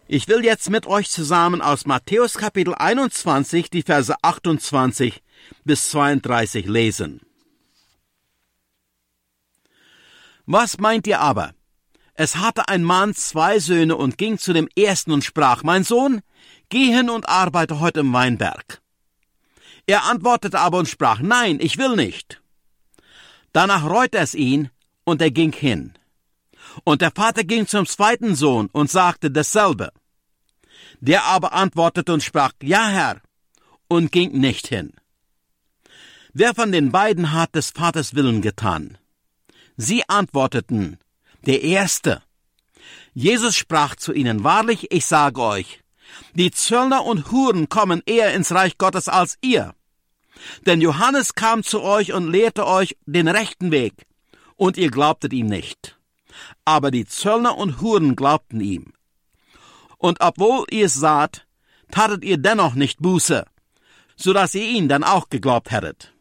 Ich will jetzt mit euch zusammen aus Matthäus Kapitel 21 die Verse 28 bis 32 lesen. Was meint ihr aber? Es hatte ein Mann 2 Söhne und ging zu dem ersten und sprach, mein Sohn, geh hin und arbeite heute im Weinberg. Er antwortete aber und sprach, nein, ich will nicht. Danach reute es ihn, und er ging hin. Und der Vater ging zum zweiten Sohn und sagte dasselbe. Der aber antwortete und sprach, ja, Herr, und ging nicht hin. Wer von den beiden hat des Vaters Willen getan? Sie antworteten, der Erste. Jesus sprach zu ihnen, wahrlich, ich sage euch, die Zöllner und Huren kommen eher ins Reich Gottes als ihr. Denn Johannes kam zu euch und lehrte euch den rechten Weg, und ihr glaubtet ihm nicht. Aber die Zöllner und Huren glaubten ihm. Und obwohl ihr es saht, tatet ihr dennoch nicht Buße, so dass ihr ihn dann auch geglaubt hättet.